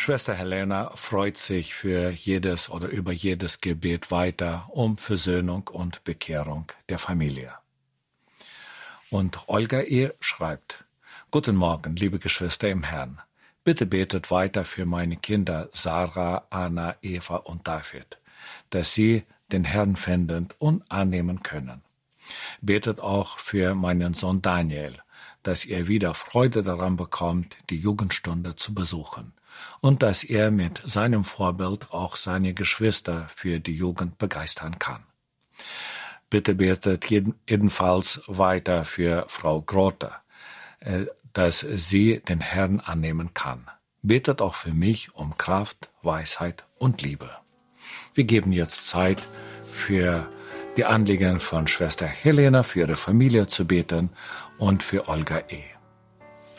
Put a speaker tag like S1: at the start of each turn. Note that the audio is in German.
S1: Schwester Helena freut sich für jedes oder über jedes Gebet weiter um Versöhnung und Bekehrung der Familie. Und Olga E. schreibt: Guten Morgen, liebe Geschwister im Herrn. Bitte betet weiter für meine Kinder Sarah, Anna, Eva und David, dass sie den Herrn finden und annehmen können. Betet auch für meinen Sohn Daniel, dass er wieder Freude daran bekommt, die Jugendstunde zu besuchen und dass er mit seinem Vorbild auch seine Geschwister für die Jugend begeistern kann. Bitte betet jedenfalls weiter für Frau Grote, dass sie den Herrn annehmen kann. Betet auch für mich um Kraft, Weisheit und Liebe. Wir geben jetzt Zeit für die Anliegen von Schwester Helena, für ihre Familie zu beten und für Olga E.